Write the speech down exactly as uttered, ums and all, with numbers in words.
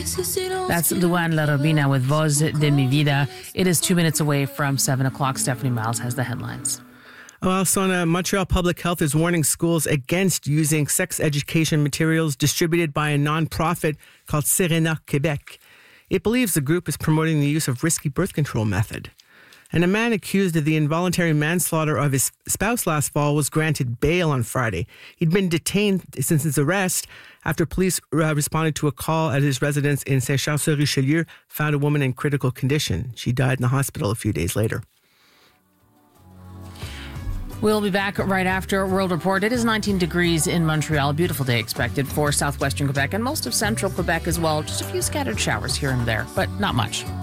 That's Luan La Robina with Voz de mi vida. It is two minutes away from seven o'clock. Stephanie Miles has the headlines. Well, Sona, Montreal Public Health is warning schools against using sex education materials distributed by a nonprofit called Serena Quebec. It believes the group is promoting the use of risky birth control method. And a man accused of the involuntary manslaughter of his spouse last fall was granted bail on Friday. He'd been detained since his arrest after police uh, responded to a call at his residence in Saint-Charles-sur-Richelieu, found a woman in critical condition. She died in the hospital a few days later. We'll be back right after World Report. It is nineteen degrees in Montreal. A beautiful day expected for southwestern Quebec and most of central Quebec as well. Just a few scattered showers here and there, but not much.